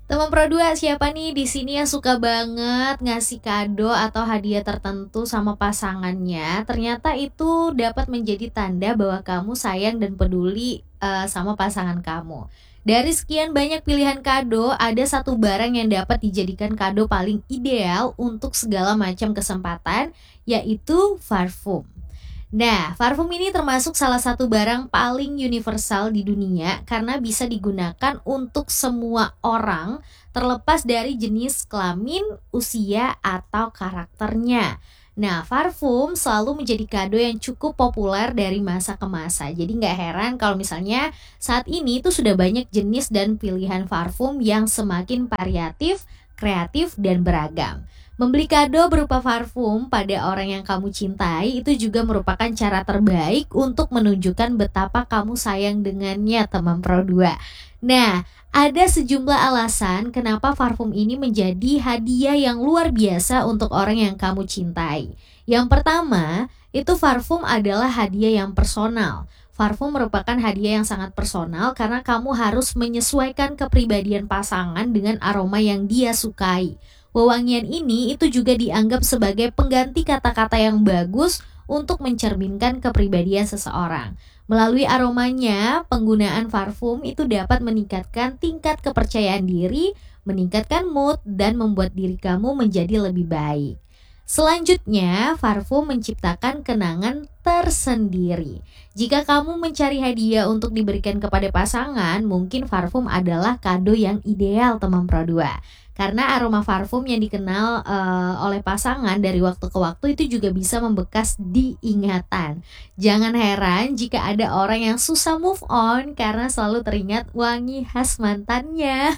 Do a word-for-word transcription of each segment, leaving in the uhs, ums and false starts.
Teman Pro dua, siapa nih di sini yang suka banget ngasih kado atau hadiah tertentu sama pasangannya? Ternyata itu dapat menjadi tanda bahwa kamu sayang dan peduli eh, sama pasangan kamu. Dari sekian banyak pilihan kado, ada satu barang yang dapat dijadikan kado paling ideal untuk segala macam kesempatan, yaitu parfum. Nah, parfum ini termasuk salah satu barang paling universal di dunia karena bisa digunakan untuk semua orang terlepas dari jenis kelamin, usia, atau karakternya. Nah, parfum selalu menjadi kado yang cukup populer dari masa ke masa. Jadi nggak heran kalau misalnya saat ini tuh sudah banyak jenis dan pilihan parfum yang semakin variatif, kreatif, dan beragam. Membeli kado berupa parfum pada orang yang kamu cintai itu juga merupakan cara terbaik untuk menunjukkan betapa kamu sayang dengannya, teman Pro dua. Nah, ada sejumlah alasan kenapa parfum ini menjadi hadiah yang luar biasa untuk orang yang kamu cintai. Yang pertama, itu parfum adalah hadiah yang personal. Parfum merupakan hadiah yang sangat personal karena kamu harus menyesuaikan kepribadian pasangan dengan aroma yang dia sukai. Wewangian ini itu juga dianggap sebagai pengganti kata-kata yang bagus untuk mencerminkan kepribadian seseorang. Melalui aromanya, penggunaan parfum itu dapat meningkatkan tingkat kepercayaan diri, meningkatkan mood, dan membuat diri kamu menjadi lebih baik. Selanjutnya, parfum menciptakan kenangan tersendiri. Jika kamu mencari hadiah untuk diberikan kepada pasangan, mungkin parfum adalah kado yang ideal, teman Pro dua. Karena aroma parfum yang dikenal uh, oleh pasangan dari waktu ke waktu itu juga bisa membekas di ingatan. Jangan heran jika ada orang yang susah move on karena selalu teringat wangi khas mantannya.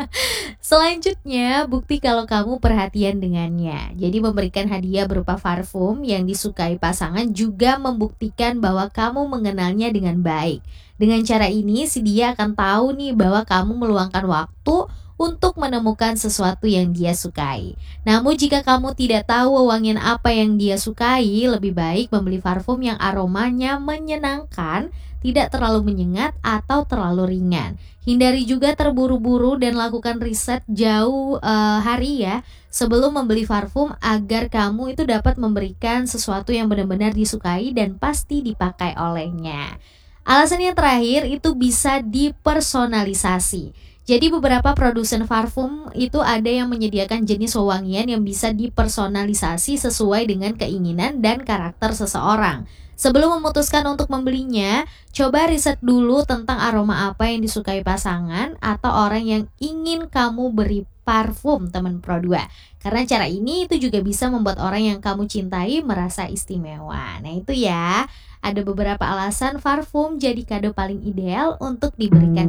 Selanjutnya, bukti kalau kamu perhatian dengannya. Jadi memberikan hadiah berupa parfum yang disukai pasangan juga membuktikan bahwa kamu mengenalnya dengan baik. Dengan cara ini, si dia akan tahu nih bahwa kamu meluangkan waktu untuk menemukan sesuatu yang dia sukai. Namun jika kamu tidak tahu wewangian apa yang dia sukai, lebih baik membeli parfum yang aromanya menyenangkan, tidak terlalu menyengat atau terlalu ringan. Hindari juga terburu-buru dan lakukan riset jauh uh, hari ya sebelum membeli parfum agar kamu itu dapat memberikan sesuatu yang benar-benar disukai dan pasti dipakai olehnya. Alasan yang terakhir itu bisa dipersonalisasi. Jadi beberapa produsen parfum itu ada yang menyediakan jenis wewangian yang bisa dipersonalisasi sesuai dengan keinginan dan karakter seseorang. Sebelum memutuskan untuk membelinya, coba riset dulu tentang aroma apa yang disukai pasangan atau orang yang ingin kamu beri parfum, teman Pro dua. Karena cara ini itu juga bisa membuat orang yang kamu cintai merasa istimewa. Nah itu ya, ada beberapa alasan parfum jadi kado paling ideal untuk diberikan